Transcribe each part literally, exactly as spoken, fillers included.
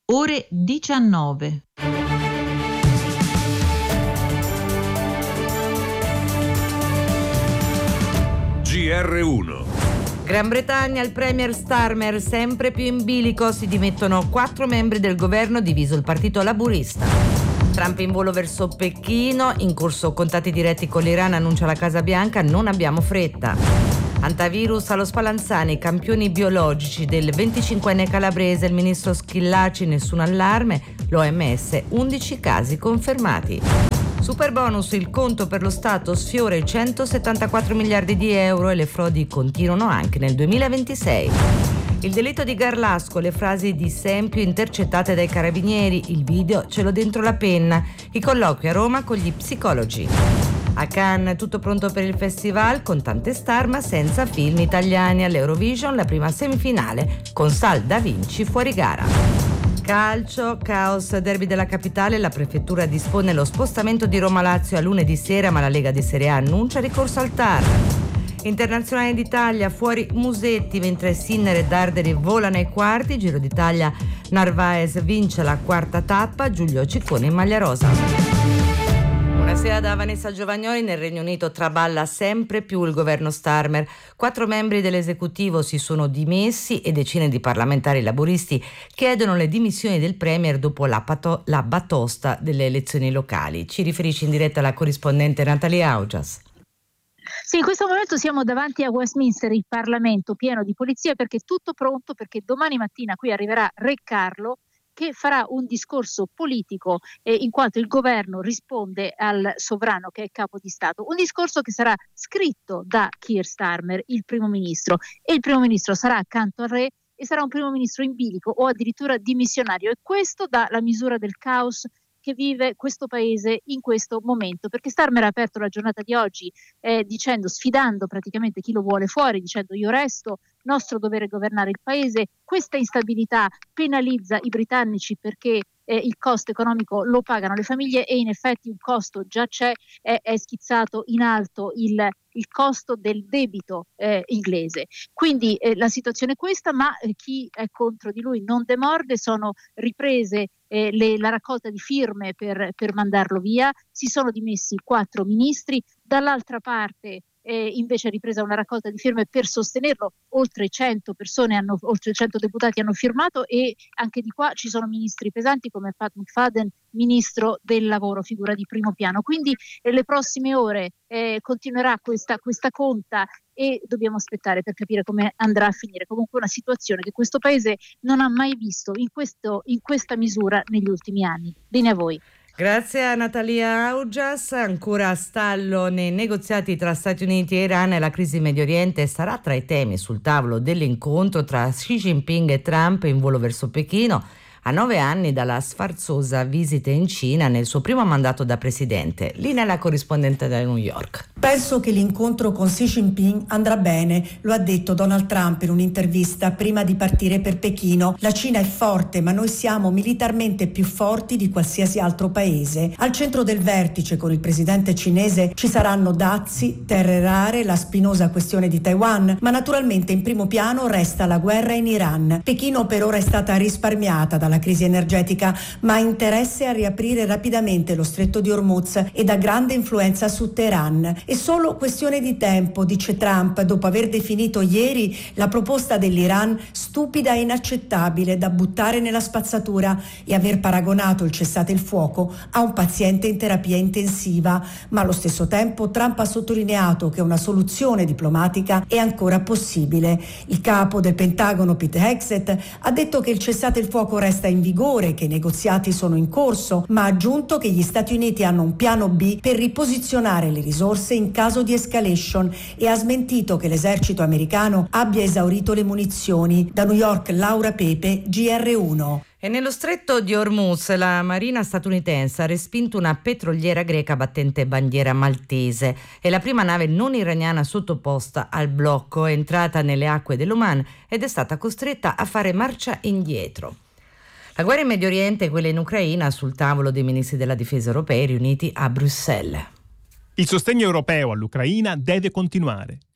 ore diciannove. G R uno. Gran Bretagna, il premier Starmer sempre più in bilico, si dimettono quattro membri del governo, diviso il partito laburista. Trump in volo verso Pechino, in corso contatti diretti con l'Iran, annuncia la Casa Bianca, non abbiamo fretta. Antivirus allo Spallanzani, campioni biologici del venticinquenne calabrese, il ministro Schillaci, nessun allarme, l'O M S, undici casi confermati. Super bonus, il conto per lo Stato sfiora i centosettantaquattro miliardi di euro e le frodi continuano anche nel duemilaventisei. Il delitto di Garlasco, le frasi di Sempio intercettate dai carabinieri, il video ce l'ho dentro la penna, i colloqui a Roma con gli psicologi. A Cannes tutto pronto per il festival, con tante star ma senza film italiani. All'Eurovision la prima semifinale con Sal Da Vinci fuori gara. Calcio, caos, derby della capitale, la prefettura dispone lo spostamento di Roma-Lazio a lunedì sera, ma la Lega di Serie A annuncia ricorso al T A R. Internazionale d'Italia, fuori Musetti, mentre Sinner e Darderi volano ai quarti. Giro d'Italia, Narvaez vince la quarta tappa, Giulio Ciccone in maglia rosa. Buonasera da Vanessa Giovagnoli. Nel Regno Unito traballa sempre più il governo Starmer. Quattro membri dell'esecutivo si sono dimessi e decine di parlamentari laburisti chiedono le dimissioni del premier dopo la, pato- la batosta delle elezioni locali. Ci riferisce in diretta la corrispondente Natalia Augias. Sì, in questo momento siamo davanti a Westminster, il Parlamento pieno di polizia, perché è tutto pronto, perché domani mattina qui arriverà Re Carlo, che farà un discorso politico eh, in quanto il governo risponde al sovrano che è capo di Stato. Un discorso che sarà scritto da Keir Starmer, il primo ministro, e il primo ministro sarà accanto al re e sarà un primo ministro in bilico o addirittura dimissionario, e questo dà la misura del caos che vive questo paese in questo momento, perché Starmer ha aperto la giornata di oggi eh, dicendo, sfidando praticamente chi lo vuole fuori, dicendo io resto, nostro dovere è governare il paese, questa instabilità penalizza i britannici perché eh, il costo economico lo pagano le famiglie e in effetti un costo già c'è, è, è schizzato in alto il, il costo del debito eh, inglese. Quindi eh, la situazione è questa, ma eh, chi è contro di lui non demorde, sono riprese eh, le, la raccolta di firme per, per mandarlo via, si sono dimessi quattro ministri, dall'altra parte Eh, invece è ripresa una raccolta di firme per sostenerlo, oltre cento persone hanno, oltre cento deputati hanno firmato, e anche di qua ci sono ministri pesanti come Pat McFadden, ministro del lavoro, figura di primo piano. Quindi nelle prossime ore eh, continuerà questa, questa conta e dobbiamo aspettare per capire come andrà a finire. Comunque una situazione che questo paese non ha mai visto in, questo, in questa misura negli ultimi anni. Bene a voi. Grazie a Natalia Augias. Ancora a stallo nei negoziati tra Stati Uniti e Iran, e la crisi in Medio Oriente sarà tra i temi sul tavolo dell'incontro tra Xi Jinping e Trump in volo verso Pechino, a nove anni dalla sfarzosa visita in Cina nel suo primo mandato da presidente. Linea la corrispondente da New York. Penso che l'incontro con Xi Jinping andrà bene, lo ha detto Donald Trump in un'intervista prima di partire per Pechino. La Cina è forte, ma noi siamo militarmente più forti di qualsiasi altro paese. Al centro del vertice con il presidente cinese ci saranno dazi, terre rare, la spinosa questione di Taiwan, ma naturalmente in primo piano resta la guerra in Iran. Pechino per ora è stata risparmiata dalla crisi energetica, ma ha interesse a riaprire rapidamente lo stretto di Hormuz ed ha grande influenza su Teheran. È solo questione di tempo, dice Trump, dopo aver definito ieri la proposta dell'Iran stupida e inaccettabile da buttare nella spazzatura e aver paragonato il cessate il fuoco a un paziente in terapia intensiva. Ma allo stesso tempo Trump ha sottolineato che una soluzione diplomatica è ancora possibile. Il capo del Pentagono, Pete Hegseth, ha detto che il cessate il fuoco resta in vigore, che i negoziati sono in corso, ma ha aggiunto che gli Stati Uniti hanno un piano B per riposizionare le risorse in caso di escalation, e ha smentito che l'esercito americano abbia esaurito le munizioni. Da New York, Laura Pepe, G R uno. E nello stretto di Hormuz la marina statunitense ha respinto una petroliera greca battente bandiera maltese. È la prima nave non iraniana sottoposta al blocco, è entrata nelle acque dell'Oman ed è stata costretta a fare marcia indietro. La guerra in Medio Oriente e quella in Ucraina sul tavolo dei ministri della difesa europei riuniti a Bruxelles. Il sostegno europeo all'Ucraina deve continuare.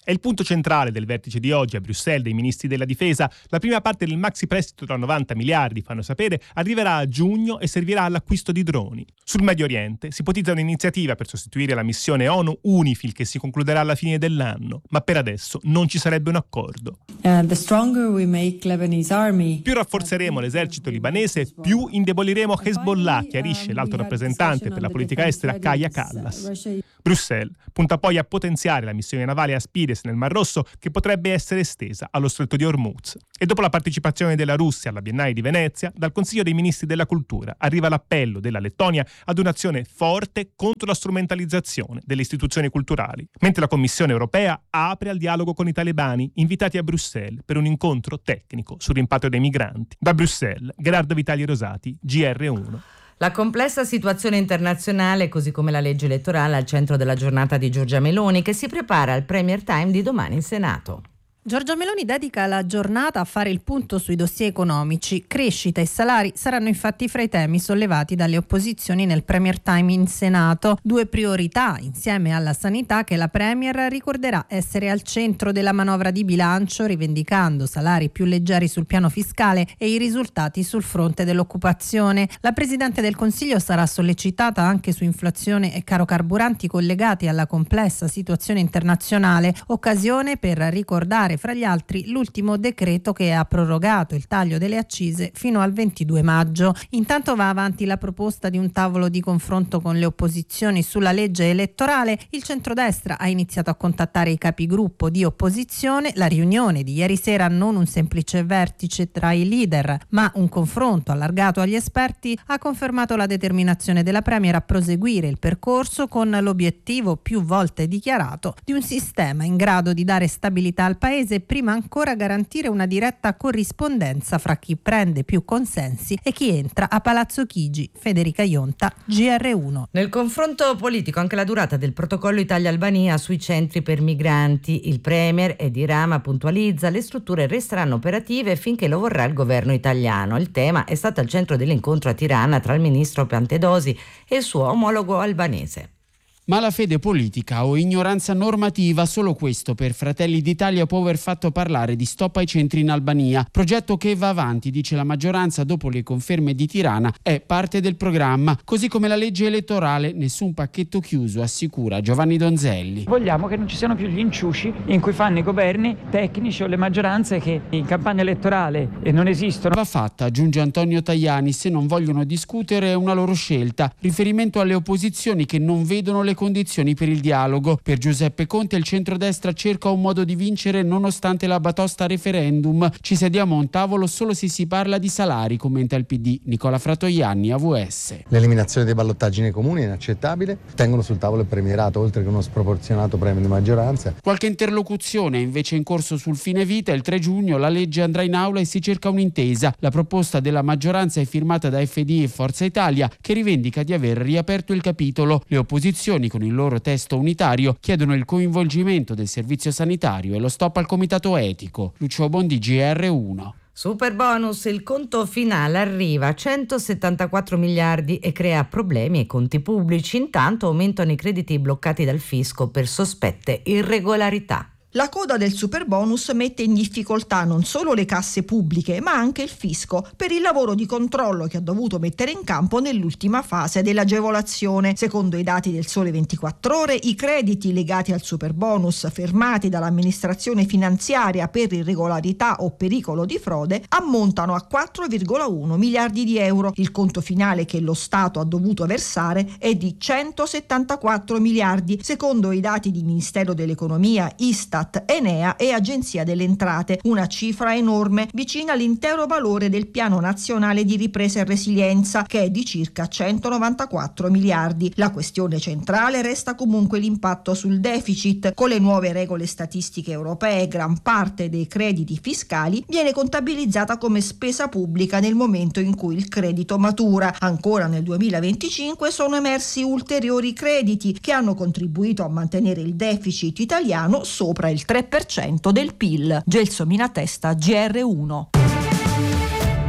È il punto centrale del vertice di oggi a Bruxelles dei ministri della difesa. La prima parte del maxi prestito da novanta miliardi, fanno sapere, arriverà a giugno e servirà all'acquisto di droni. Sul Medio Oriente si ipotizza un'iniziativa per sostituire la missione ONU UNIFIL che si concluderà alla fine dell'anno, ma per adesso non ci sarebbe un accordo. Uh, the stronger we make Lebanese army, più rafforzeremo l'esercito libanese, più indeboliremo Hezbollah, chiarisce l'alto rappresentante per la politica estera Kaja Kallas. Bruxelles punta poi a potenziare la missione navale Aspides nel Mar Rosso, che potrebbe essere estesa allo stretto di Hormuz. E dopo la partecipazione della Russia alla Biennale di Venezia, dal Consiglio dei Ministri della Cultura arriva l'appello della Lettonia ad un'azione forte contro la strumentalizzazione delle istituzioni culturali, mentre la Commissione europea apre al dialogo con i talebani invitati a Bruxelles per un incontro tecnico sul rimpatrio dei migranti. Da Bruxelles, Gerardo Vitali Rosati, G R uno. La complessa situazione internazionale, così come la legge elettorale, al centro della giornata di Giorgia Meloni, che si prepara al Premier Time di domani in Senato. Giorgia Meloni dedica la giornata a fare il punto sui dossier economici. Crescita e salari saranno infatti fra i temi sollevati dalle opposizioni nel Premier Time in Senato, due priorità insieme alla sanità che la Premier ricorderà essere al centro della manovra di bilancio, rivendicando salari più leggeri sul piano fiscale e i risultati sul fronte dell'occupazione. La Presidente del Consiglio sarà sollecitata anche su inflazione e caro carburanti collegati alla complessa situazione internazionale, occasione per ricordare fra gli altri l'ultimo decreto che ha prorogato il taglio delle accise fino al ventidue maggio. Intanto va avanti la proposta di un tavolo di confronto con le opposizioni sulla legge elettorale. Il centrodestra ha iniziato a contattare i capigruppo di opposizione. La riunione di ieri sera, non un semplice vertice tra i leader, ma un confronto allargato agli esperti, ha confermato la determinazione della Premier a proseguire il percorso con l'obiettivo più volte dichiarato di un sistema in grado di dare stabilità al paese e prima ancora garantire una diretta corrispondenza fra chi prende più consensi e chi entra a Palazzo Chigi. Federica Ionta, G R uno. Nel confronto politico anche la durata del protocollo Italia-Albania sui centri per migranti. Il Premier Edi Rama puntualizza: le strutture resteranno operative finché lo vorrà il governo italiano. Il tema è stato al centro dell'incontro a Tirana tra il ministro Piantedosi e il suo omologo albanese. Malafede politica o ignoranza normativa, solo questo per Fratelli d'Italia può aver fatto parlare di stop ai centri in Albania. Progetto che va avanti, dice la maggioranza dopo le conferme di Tirana, è parte del programma, così come la legge elettorale, nessun pacchetto chiuso, assicura Giovanni Donzelli. Vogliamo che non ci siano più gli inciuci in cui fanno i governi tecnici o le maggioranze che in campagna elettorale non esistono. Va fatta, aggiunge Antonio Tajani, se non vogliono discutere è una loro scelta. Riferimento alle opposizioni che non vedono le condizioni per il dialogo. Per Giuseppe Conte il centrodestra cerca un modo di vincere nonostante la batosta referendum. Ci sediamo a un tavolo solo se si parla di salari, commenta il P D. Nicola Fratoianni, A V S. L'eliminazione dei ballottaggi nei comuni è inaccettabile. Tengono sul tavolo il premierato, oltre che uno sproporzionato premio di maggioranza. Qualche interlocuzione è invece in corso sul fine vita. Il tre giugno la legge andrà in aula e si cerca un'intesa. La proposta della maggioranza è firmata da F D e Forza Italia, che rivendica di aver riaperto il capitolo. Le opposizioni, con il loro testo unitario, chiedono il coinvolgimento del servizio sanitario e lo stop al comitato etico. Lucio Bondi, G R uno. Super bonus, il conto finale arriva a centosettantaquattro miliardi e crea problemi ai conti pubblici. Intanto aumentano i crediti bloccati dal fisco per sospette irregolarità. La coda del superbonus mette in difficoltà non solo le casse pubbliche, ma anche il fisco, per il lavoro di controllo che ha dovuto mettere in campo nell'ultima fase dell'agevolazione. Secondo i dati del Sole ventiquattro Ore, i crediti legati al superbonus fermati dall'amministrazione finanziaria per irregolarità o pericolo di frode ammontano a quattro virgola uno miliardi di euro. Il conto finale che lo Stato ha dovuto versare è di centosettantaquattro miliardi, secondo i dati di Ministero dell'Economia, Istat, Enea e Agenzia delle Entrate, una cifra enorme, vicina all'intero valore del Piano Nazionale di Ripresa e Resilienza, che è di circa centonovantaquattro miliardi. La questione centrale resta comunque l'impatto sul deficit. Con le nuove regole statistiche europee, gran parte dei crediti fiscali viene contabilizzata come spesa pubblica nel momento in cui il credito matura. Ancora nel duemilaventicinque sono emersi ulteriori crediti che hanno contribuito a mantenere il deficit italiano sopra il tre per cento del P I L. Gelsomina Testa, G R uno.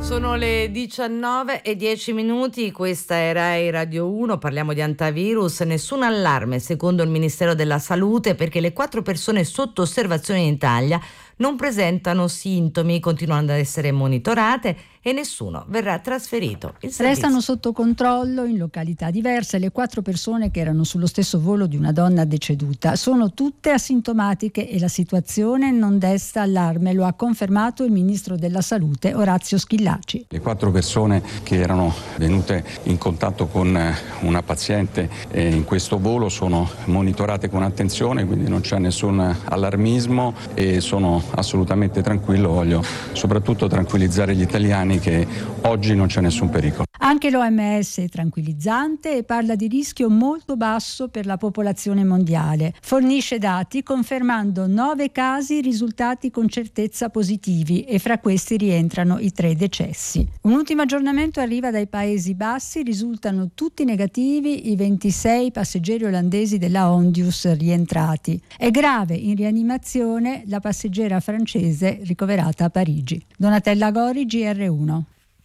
Sono le diciannove e dieci minuti, questa è Rai Radio uno, parliamo di antivirus, nessun allarme secondo il Ministero della Salute perché le quattro persone sotto osservazione in Italia non presentano sintomi, continuano ad essere monitorate e nessuno verrà trasferito. Il Restano sotto controllo in località diverse le quattro persone che erano sullo stesso volo di una donna deceduta. Sono tutte asintomatiche e la situazione non desta allarme, lo ha confermato il Ministro della Salute Orazio Schillaci. Le quattro persone che erano venute in contatto con una paziente in questo volo sono monitorate con attenzione, quindi non c'è nessun allarmismo e sono assolutamente tranquillo. Voglio soprattutto tranquillizzare gli italiani che oggi non c'è nessun pericolo. Anche l'O M S è tranquillizzante e parla di rischio molto basso per la popolazione mondiale. Fornisce dati confermando nove casi risultati con certezza positivi e fra questi rientrano i tre decessi. Un ultimo aggiornamento arriva dai Paesi Bassi, risultano tutti negativi i ventisei passeggeri olandesi della Ondius rientrati. È grave in rianimazione la passeggera francese ricoverata a Parigi. Donatella Gori, G R uno.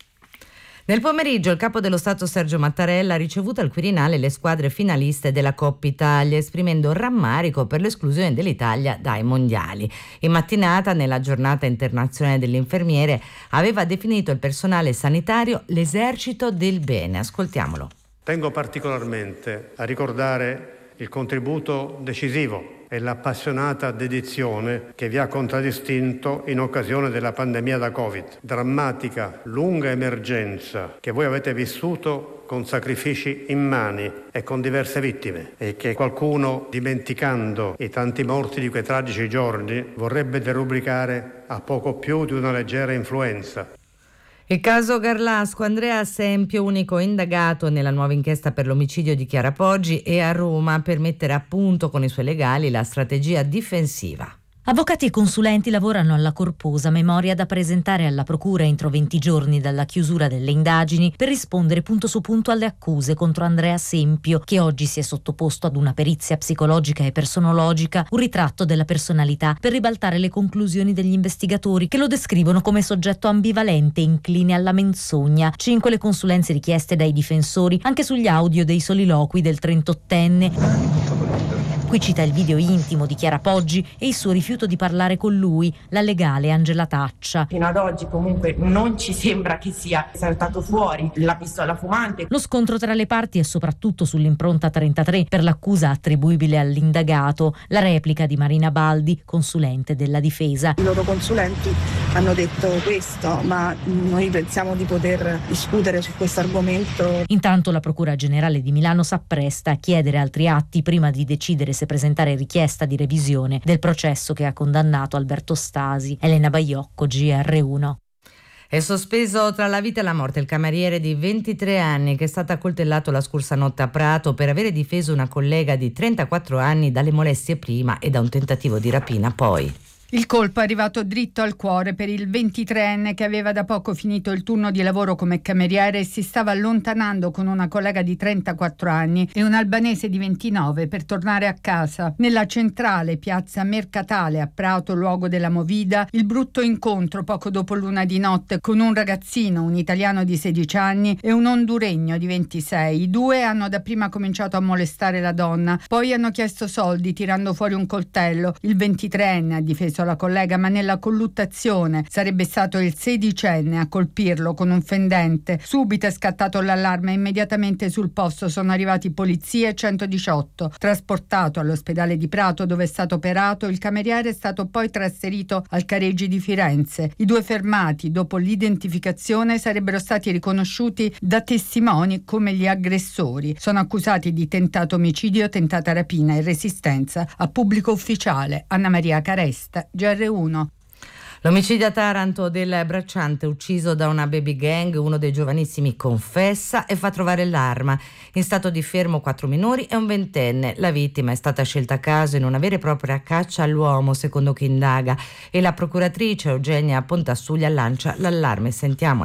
Nel pomeriggio il capo dello Stato Sergio Mattarella ha ricevuto al Quirinale le squadre finaliste della Coppa Italia, esprimendo rammarico per l'esclusione dell'Italia dai mondiali. In mattinata, nella giornata internazionale dell'infermiere, aveva definito il personale sanitario l'esercito del bene. Ascoltiamolo. Tengo particolarmente a ricordare il contributo decisivo e l'appassionata dedizione che vi ha contraddistinto in occasione della pandemia da Covid. Drammatica, lunga emergenza che voi avete vissuto con sacrifici immani e con diverse vittime e che qualcuno, dimenticando i tanti morti di quei tragici giorni, vorrebbe derubricare a poco più di una leggera influenza. Il caso Garlasco, Andrea Sempio, unico indagato nella nuova inchiesta per l'omicidio di Chiara Poggi, è a Roma per mettere a punto con i suoi legali la strategia difensiva. Avvocati e consulenti lavorano alla corposa memoria da presentare alla procura entro venti giorni dalla chiusura delle indagini per rispondere punto su punto alle accuse contro Andrea Sempio, che oggi si è sottoposto ad una perizia psicologica e personologica, un ritratto della personalità per ribaltare le conclusioni degli investigatori che lo descrivono come soggetto ambivalente e incline alla menzogna. Cinque le consulenze richieste dai difensori anche sugli audio dei soliloqui del trentottenne. Qui cita il video intimo di Chiara Poggi e il suo rifiuto di parlare con lui, la legale Angela Taccia. Fino ad oggi comunque non ci sembra che sia saltato fuori la pistola fumante. Lo scontro tra le parti è soprattutto sull'impronta trentatré per l'accusa attribuibile all'indagato, la replica di Marina Baldi, consulente della difesa. I loro consulenti hanno detto questo, ma noi pensiamo di poter discutere su questo argomento. Intanto la Procura Generale di Milano s'appresta a chiedere altri atti prima di decidere se presentare richiesta di revisione del processo che ha condannato Alberto Stasi. Elena Baiocco, G R uno. È sospeso tra la vita e la morte il cameriere di ventitré anni che è stato accoltellato la scorsa notte a Prato per avere difeso una collega di trentaquattro anni dalle molestie prima e da un tentativo di rapina poi. Il colpo è arrivato dritto al cuore per il ventitreenne che aveva da poco finito il turno di lavoro come cameriere e si stava allontanando con una collega di trentaquattro anni e un albanese di ventinove per tornare a casa. Nella centrale piazza Mercatale a Prato, luogo della movida, il brutto incontro poco dopo l'una di notte con un ragazzino, un italiano di sedici anni e un honduregno di ventisei. I due hanno dapprima cominciato a molestare la donna, poi hanno chiesto soldi tirando fuori un coltello. Il ventitreenne ha difeso la collega, ma nella colluttazione sarebbe stato il sedicenne a colpirlo con un fendente. Subito è scattato l'allarme e immediatamente sul posto sono arrivati polizie e centodiciotto. Trasportato all'ospedale di Prato dove è stato operato, il cameriere è stato poi trasferito al Careggi di Firenze. I due fermati dopo l'identificazione sarebbero stati riconosciuti da testimoni come gli aggressori. Sono accusati di tentato omicidio, tentata rapina e resistenza a pubblico ufficiale. Anna Maria Caresta, G R uno. L'omicidio a Taranto del bracciante ucciso da una baby gang, uno dei giovanissimi confessa e fa trovare l'arma. In stato di fermo quattro minori e un ventenne. La vittima è stata scelta a caso in una vera e propria caccia all'uomo, secondo chi indaga, e la procuratrice Eugenia Pontassuglia lancia l'allarme. Sentiamola.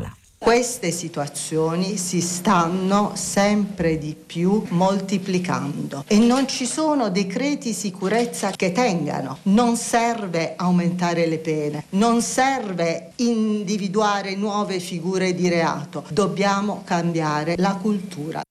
queste situazioni si stanno sempre di più moltiplicando e non ci sono decreti sicurezza che tengano. Non serve aumentare le pene, non serve individuare nuove figure di reato, dobbiamo cambiare la cultura.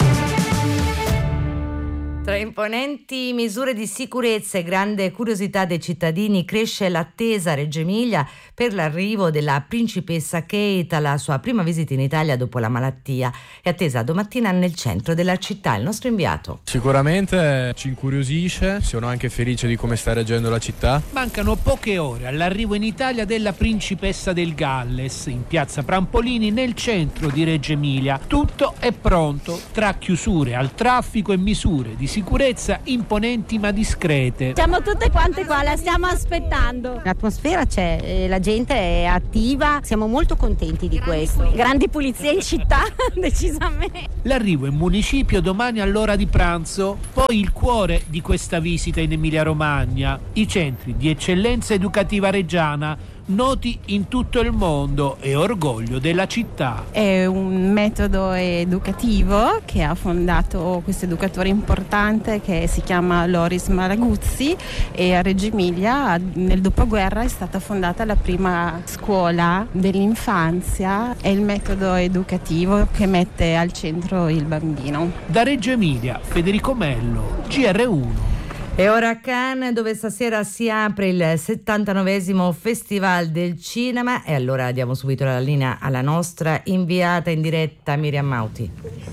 Tra imponenti misure di sicurezza e grande curiosità dei cittadini cresce l'attesa a Reggio Emilia per l'arrivo della principessa Kate alla sua prima visita in Italia dopo la malattia. È attesa domattina nel centro della città. Il nostro inviato. Sicuramente ci incuriosisce, sono anche felice di come sta reggendo la città. Mancano poche ore all'arrivo in Italia della principessa del Galles in piazza Prampolini nel centro di Reggio Emilia. Tutto è pronto tra chiusure al traffico e misure di sicurezza imponenti ma discrete. Siamo tutte quante qua, la stiamo aspettando. L'atmosfera c'è, la gente è attiva, siamo molto contenti di questo. Grandi pulizie in città, decisamente. L'arrivo in municipio domani all'ora di pranzo, poi il cuore di questa visita in Emilia-Romagna, i centri di eccellenza educativa reggiana, noti in tutto il mondo e orgoglio della città. È un metodo educativo che ha fondato questo educatore importante che si chiama Loris Malaguzzi, e a Reggio Emilia nel dopoguerra è stata fondata la prima scuola dell'infanzia. È il metodo educativo che mette al centro il bambino. Da Reggio Emilia, Federico Mello, G R uno. E ora a Cannes, dove stasera si apre il settantanovesimo Festival del Cinema, e allora diamo subito la linea alla nostra inviata in diretta Miriam Mauti.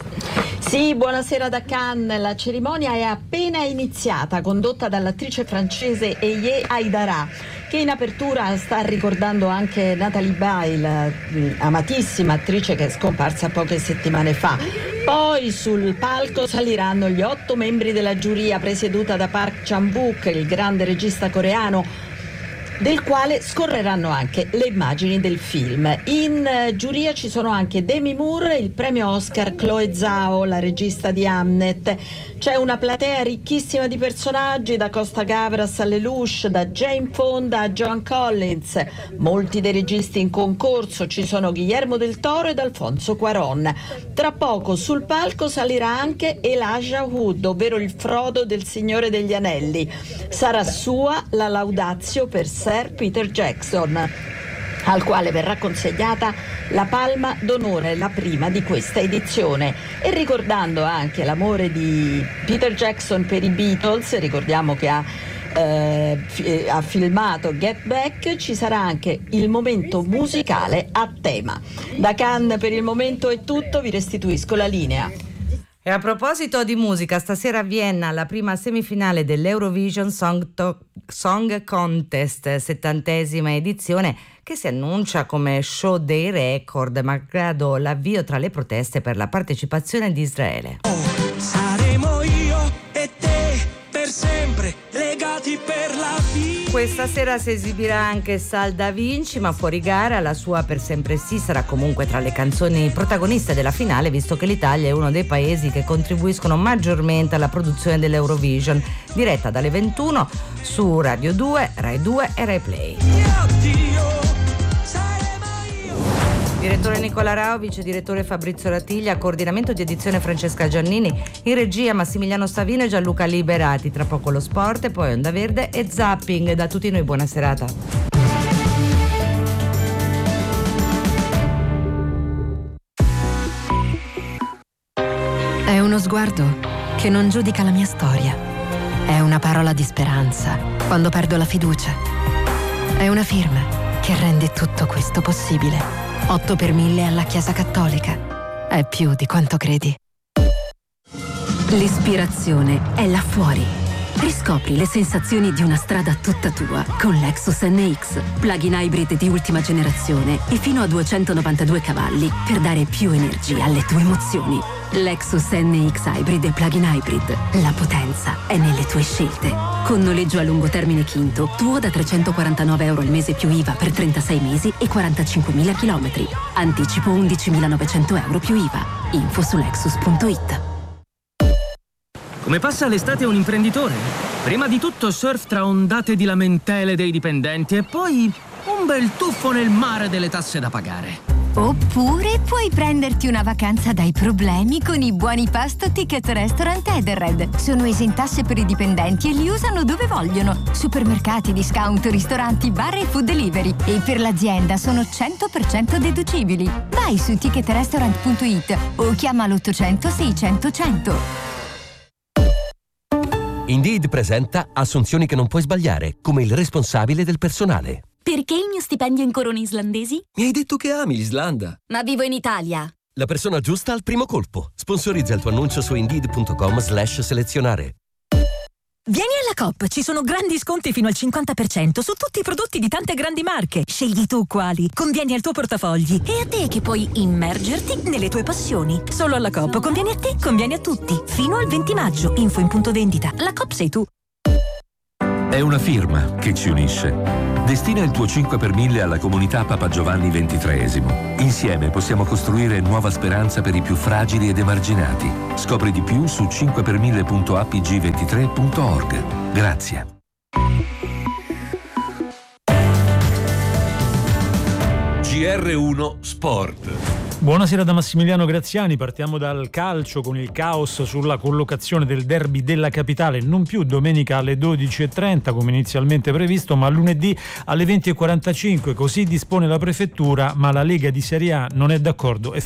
Sì, buonasera da Cannes. La cerimonia è appena iniziata, condotta dall'attrice francese Eye Aidara, che in apertura sta ricordando anche Nathalie Baye, amatissima attrice che è scomparsa poche settimane fa. Poi sul palco saliranno gli otto membri della giuria presieduta da Park Chan-wook, il grande regista coreano, del quale scorreranno anche le immagini del film. In uh, giuria ci sono anche Demi Moore, il premio Oscar Chloe Zhao, la regista di Hamnet. C'è una platea ricchissima di personaggi, da Costa Gavras a Lelouch, da Jane Fonda a Joan Collins. Molti dei registi in concorso, ci sono Guillermo del Toro ed Alfonso Cuarón. Tra poco sul palco salirà anche Elijah Wood, ovvero il Frodo del Signore degli Anelli. Sarà sua la Laudatio per Sir Peter Jackson, al quale verrà consegnata la Palma d'Onore, la prima di questa edizione. E ricordando anche l'amore di Peter Jackson per i Beatles, ricordiamo che ha, eh, fi- ha filmato Get Back, ci sarà anche il momento musicale a tema. Da Cannes per il momento è tutto, vi restituisco la linea. E a proposito di musica, stasera a Vienna la prima semifinale dell'Eurovision Song, to- Song Contest, settantesima edizione, che si annuncia come show dei record, malgrado l'avvio tra le proteste per la partecipazione di Israele. Saremo io e te per sempre legati per la vita. Questa sera si esibirà anche Sal Da Vinci, ma fuori gara la sua Per sempre sì sarà comunque tra le canzoni protagoniste della finale, visto che l'Italia è uno dei paesi che contribuiscono maggiormente alla produzione dell'Eurovision, diretta dalle ventuno su Radio due, Rai due e Rai Play. Direttore Nicola Rao, vice direttore Fabrizio Ratiglia, coordinamento di edizione Francesca Giannini, in regia Massimiliano Savino e Gianluca Liberati. Tra poco lo sport, poi Onda Verde e Zapping. Da tutti noi buona serata. È uno sguardo che non giudica la mia storia. È una parola di speranza quando perdo la fiducia. È una firma che rende tutto questo possibile. otto per mille alla Chiesa Cattolica. È più di quanto credi. L'ispirazione è là fuori. Riscopri le sensazioni di una strada tutta tua con Lexus N X, plug-in hybrid di ultima generazione e fino a duecentonovantadue cavalli per dare più energia alle tue emozioni. Lexus N X Hybrid e plug-in hybrid. La potenza è nelle tue scelte. Con noleggio a lungo termine Quinto, tuo da trecentoquarantanove euro al mese più I V A per trentasei mesi e quarantacinquemila chilometri. Anticipo undicimilanovecento euro più I V A. Info su lexus punto it. Come passa l'estate un imprenditore? Prima di tutto surf tra ondate di lamentele dei dipendenti e poi un bel tuffo nel mare delle tasse da pagare. Oppure puoi prenderti una vacanza dai problemi con i buoni pasto Ticket Restaurant Edenred. Sono esentasse per i dipendenti e li usano dove vogliono. Supermercati, discount, ristoranti, bar e food delivery. E per l'azienda sono cento per cento deducibili. Vai su ticket restaurant punto it o chiama l'ottocento seicento cento. Indeed presenta assunzioni che non puoi sbagliare, come il responsabile del personale. Perché il mio stipendio in corone islandesi? Mi hai detto che ami l'Islanda. Ma vivo in Italia. La persona giusta al primo colpo. Sponsorizza il tuo annuncio su indeed punto com slash selezionare. Vieni alla Coop, ci sono grandi sconti fino al cinquanta per cento su tutti i prodotti di tante grandi marche. Scegli tu quali, convieni al tuo portafogli e a te che puoi immergerti nelle tue passioni. Solo alla Coop conviene a te, conviene a tutti. Fino al venti maggio, info in punto vendita. La Coop sei tu. È una firma che ci unisce. Destina il tuo cinque per mille alla comunità Papa Giovanni ventitreesimo. Insieme possiamo costruire nuova speranza per i più fragili ed emarginati. Scopri di più su cinque per mille punto a p g ventitré punto org. Grazie. G R uno Sport. Buonasera da Massimiliano Graziani, partiamo dal calcio con il caos sulla collocazione del derby della capitale, non più domenica alle dodici e trenta come inizialmente previsto, ma lunedì alle venti e quarantacinque, così dispone la prefettura, ma la Lega di Serie A non è d'accordo.